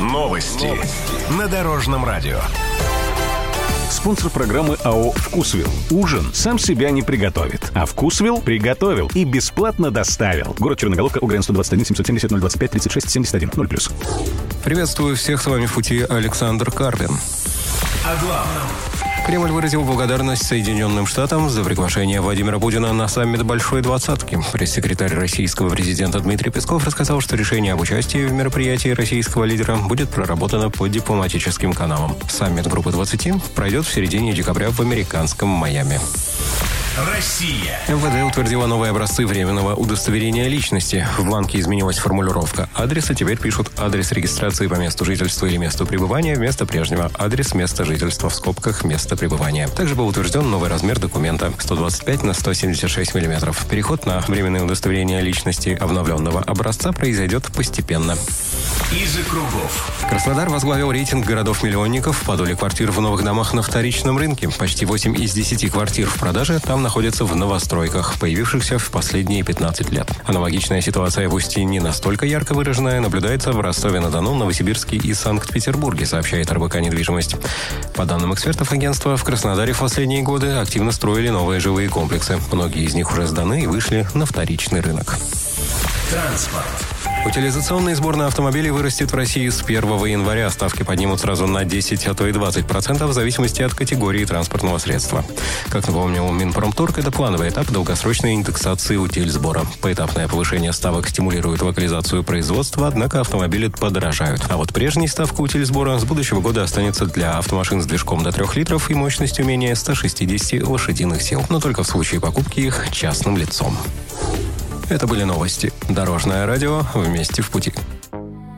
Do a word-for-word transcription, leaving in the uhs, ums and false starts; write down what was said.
Новости. Новости. На Дорожном радио. Спонсор программы АО «Вкусвилл». Ужин сам себя не приготовит, а «Вкусвилл» приготовил и бесплатно доставил. Город Черноголовка, УГРН сто двадцать один семьсот семьдесят ноль двадцать пять тридцать шесть семьдесят один ноль плюс. Приветствую всех, с вами в пути Александр Карпин. О главном. Кремль выразил благодарность Соединенным Штатам за приглашение Владимира Путина на саммит Большой Двадцатки. Пресс-секретарь российского президента Дмитрий Песков рассказал, что решение об участии в мероприятии российского лидера будет проработано по дипломатическим каналам. Саммит Группы двадцати пройдет в середине декабря в американском Майами. Россия. МВД утвердила новые образцы временного удостоверения личности. В бланке изменилась формулировка адреса. Теперь пишут адрес регистрации по месту жительства или месту пребывания вместо прежнего адрес места жительства в скобках места пребывания. Также был утвержден новый размер документа сто двадцать пять на сто семьдесят шесть миллиметров. Переход на временное удостоверение личности обновленного образца произойдет постепенно. Из-за кругов. Краснодар возглавил рейтинг городов-миллионников по доле квартир в новых домах на вторичном рынке. Почти восемь из десяти квартир в продаже там находятся в новостройках, появившихся в последние пятнадцать лет. Аналогичная ситуация в Устье не настолько ярко выраженная наблюдается в Ростове-на-Дону, Новосибирске и Санкт-Петербурге, сообщает эр бэ ка «Недвижимость». По данным экспертов агентства, в Краснодаре в последние годы активно строили новые жилые комплексы. Многие из них уже сданы и вышли на вторичный рынок. Транспорт. Утилизационный сбор на автомобили вырастет в России с первого января. Ставки поднимут сразу на десять, а то и двадцать процентов в зависимости от категории транспортного средства. Как напомнил Минпромторг, это плановый этап долгосрочной индексации утильсбора. Поэтапное повышение ставок стимулирует локализацию производства, однако автомобили подорожают. А вот прежняя ставка утильсбора с будущего года останется для автомашин с движком до трех литров и мощностью менее ста шестидесяти лошадиных сил, но только в случае покупки их частным лицом. Это были новости. Дорожное радио. Вместе в пути.